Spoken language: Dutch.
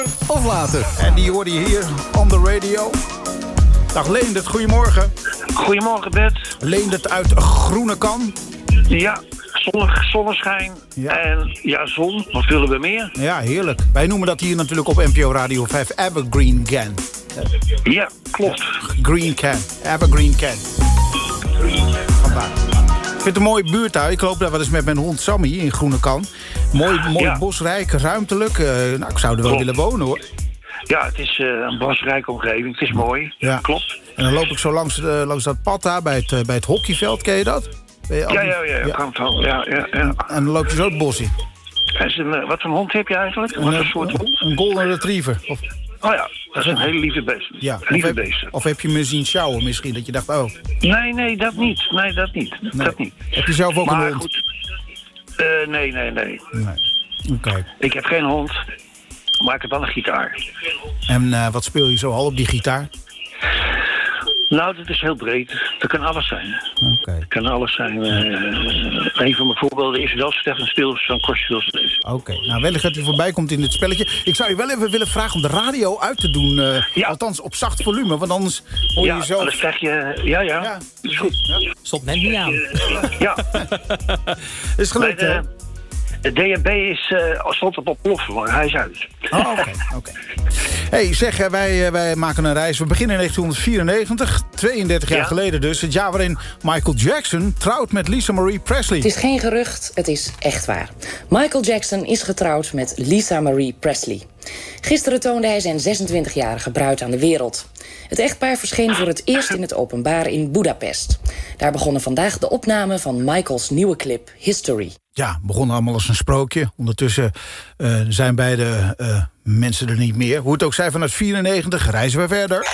Of later. En die hoorde je hier on the radio. Dag Leendert, goedemorgen. Goedemorgen, Bert. Leendert uit Groenekan. Ja, zonneschijn en zon. Wat willen we meer? Ja, heerlijk. Wij noemen dat hier natuurlijk op NPO Radio 5 Evergreen Can. Ja, klopt. Green Can. Evergreen Can. Vandaar. Ik vind het een mooie buurt daar. Ik loop daar wel eens met mijn hond Sammy in Groenekan. Mooi bosrijk, ruimtelijk. Ik zou er wel willen wonen, hoor. Ja, het is een bosrijke omgeving. Het is mooi. Ja. Klopt. En dan loop ik zo langs dat pad daar bij het hockeyveld. Ken je dat? Ja. Kan het wel. Ja. En dan loop je zo het bos in. Wat voor een hond heb je eigenlijk? Wat voor soort hond? Een golden retriever. Oh ja, dat is een hele lieve beest. Ja. Lieve beest. Of heb je me zien sjouwen misschien? Dat je dacht, oh... Nee, dat niet. Dat niet. Heb je zelf ook een hond? Goed. Nee. Oké. Ik heb geen hond, maar ik heb wel een gitaar. En wat speel je zo al op die gitaar? Nou, dat is heel breed. Dat kan alles zijn. Oké. Dat kan alles zijn. Een van mijn voorbeelden is wel Stefan Stils van Korstfils. Oké. Nou, wellicht dat u voorbij komt in het spelletje. Ik zou je wel even willen vragen om de radio uit te doen. Althans, op zacht volume, want anders hoor je zo... Ja, dan krijg je... Ja. Is goed. Ja. Stop net niet aan. Ja. Is gelukt, hè? De DNB stond op ontploffen, maar hij is uit. Oké. Hey, zeg, wij maken een reis. We beginnen in 1994, 32 jaar geleden dus. Het jaar waarin Michael Jackson trouwt met Lisa Marie Presley. Het is geen gerucht, het is echt waar. Michael Jackson is getrouwd met Lisa Marie Presley. Gisteren toonde hij zijn 26-jarige bruid aan de wereld. Het echtpaar verscheen voor het eerst in het openbaar in Budapest. Daar begonnen vandaag de opnamen van Michaels nieuwe clip History. Ja, begon allemaal als een sprookje. Ondertussen zijn beide mensen er niet meer. Hoe het ook zij, vanuit 94 reizen we verder.